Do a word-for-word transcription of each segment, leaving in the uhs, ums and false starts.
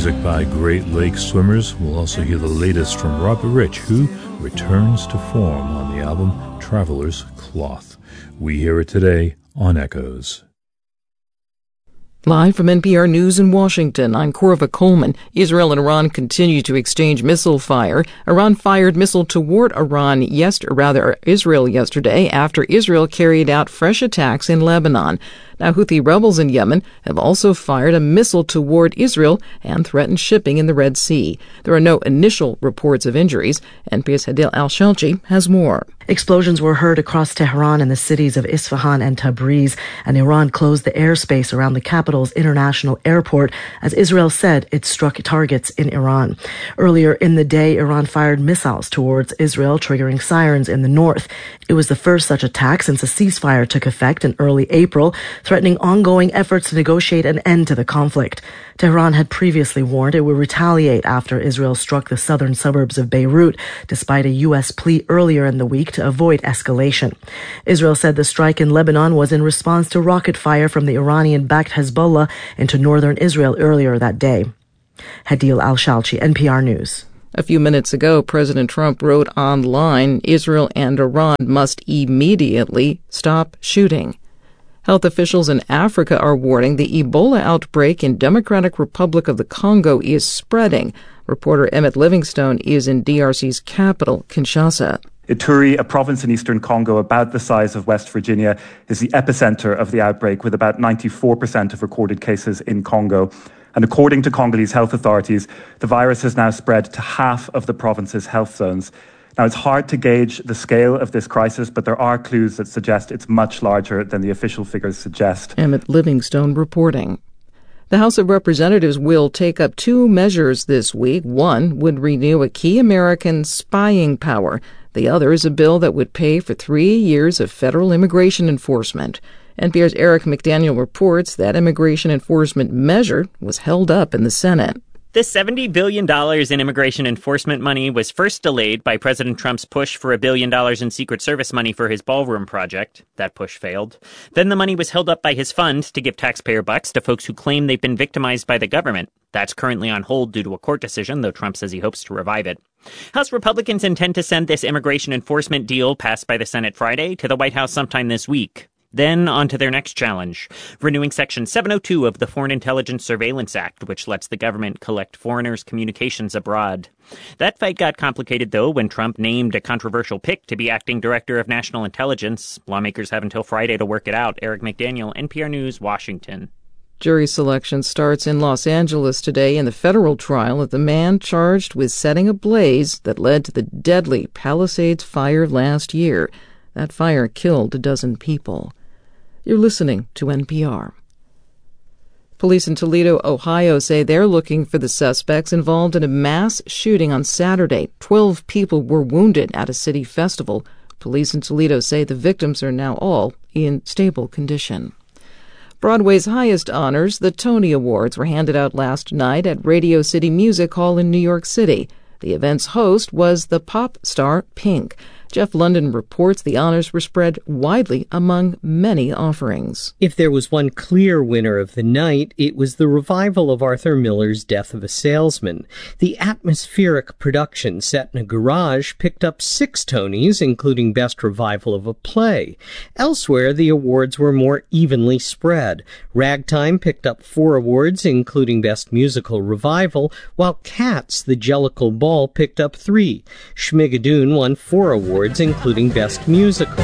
music by Great Lakes Swimmers. We'll also hear the latest from Robert Rich, who returns to form on the album Traveler's Cloth. We hear it today on Echoes. Live from N P R News in Washington, I'm Corva Coleman. Israel and Iran continue to exchange missile fire. Iran fired missile toward Iran, yes, or rather Israel yesterday after Israel carried out fresh attacks in Lebanon. Now, Houthi rebels in Yemen have also fired a missile toward Israel and threatened shipping in the Red Sea. There are no initial reports of injuries. N P R's Hadil Al-Shalchi has more. Explosions were heard across Tehran and the cities of Isfahan and Tabriz, and Iran closed the airspace around the capital's international airport as Israel said it struck targets in Iran. Earlier in the day, Iran fired missiles towards Israel, triggering sirens in the north. It was the first such attack since a ceasefire took effect in early April, threatening ongoing efforts to negotiate an end to the conflict. Tehran had previously warned it would retaliate after Israel struck the southern suburbs of Beirut, despite a U S plea earlier in the week to avoid escalation. Israel said the strike in Lebanon was in response to rocket fire from the Iranian-backed Hezbollah into northern Israel earlier that day. Hadil Al-Shalchi, N P R News. A few minutes ago, President Trump wrote online, Israel and Iran must immediately stop shooting. Health officials in Africa are warning the Ebola outbreak in Democratic Republic of the Congo is spreading. Reporter Emmett Livingstone is in D R C's capital, Kinshasa. Ituri, a province in eastern Congo about the size of West Virginia, is the epicenter of the outbreak, with about ninety-four percent of recorded cases in Congo. And according to Congolese health authorities, the virus has now spread to half of the province's health zones. Now, it's hard to gauge the scale of this crisis, but there are clues that suggest it's much larger than the official figures suggest. Emmett Livingstone reporting. The House of Representatives will take up two measures this week. One would renew a key American spying power. The other is a bill that would pay for three years of federal immigration enforcement. N P R's Eric McDaniel reports that immigration enforcement measure was held up in the Senate. The seventy billion dollars in immigration enforcement money was first delayed by President Trump's push for a billion dollars in Secret Service money for his ballroom project. That push failed. Then the money was held up by his fund to give taxpayer bucks to folks who claim they've been victimized by the government. That's currently on hold due to a court decision, though Trump says he hopes to revive it. House Republicans intend to send this immigration enforcement deal passed by the Senate Friday to the White House sometime this week. Then on to their next challenge, renewing Section seven oh two of the Foreign Intelligence Surveillance Act, which lets the government collect foreigners' communications abroad. That fight got complicated, though, when Trump named a controversial pick to be acting director of national intelligence. Lawmakers have until Friday to work it out. Eric McDaniel, N P R News, Washington. Jury selection starts in Los Angeles today in the federal trial of the man charged with setting a blaze that led to the deadly Palisades fire last year. That fire killed a dozen people. You're listening to N P R. Police in Toledo, Ohio say they're looking for the suspects involved in a mass shooting on Saturday. Twelve people were wounded at a city festival. Police in Toledo say the victims are now all in stable condition. Broadway's highest honors, the Tony Awards, were handed out last night at Radio City Music Hall in New York City. The event's host was the pop star Pink. Jeff London reports the honors were spread widely among many offerings. If there was one clear winner of the night, it was the revival of Arthur Miller's Death of a Salesman. The atmospheric production set in a garage picked up six Tonys, including Best Revival of a Play. Elsewhere, the awards were more evenly spread. Ragtime picked up four awards, including Best Musical Revival, while Cats, the Jellicle Ball, picked up three. Schmigadoon won four awards, including Best Musical.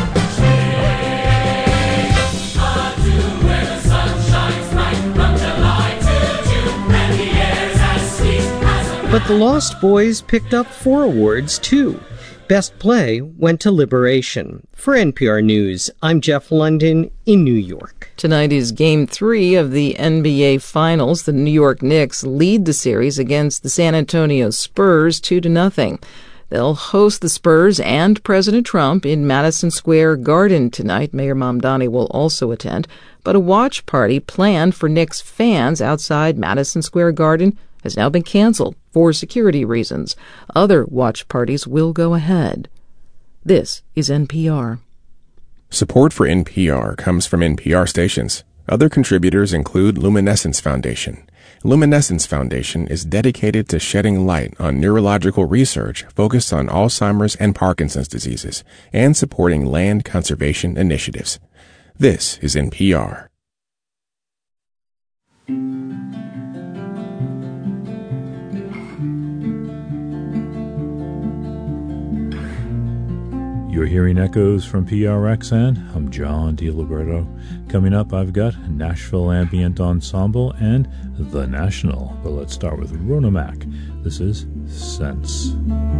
But the Lost Boys picked up four awards, too. Best Play went to Liberation. For N P R News, I'm Jeff London in New York. Tonight is Game three of the N B A Finals. The New York Knicks lead the series against the San Antonio Spurs two to nothing. They'll host the Spurs and President Trump in Madison Square Garden tonight. Mayor Mamdani will also attend. But a watch party planned for Knicks fans outside Madison Square Garden has now been canceled for security reasons. Other watch parties will go ahead. This is N P R. Support for N P R comes from N P R stations. Other contributors include Luminescence Foundation, Luminescence Foundation is dedicated to shedding light on neurological research focused on Alzheimer's and Parkinson's diseases and supporting land conservation initiatives. This is N P R. You're hearing Echoes from P R X N. I'm John DiLiberto. Coming up, I've got Nashville Ambient Ensemble and The National. But let's start with Rona Mack. This is Sense.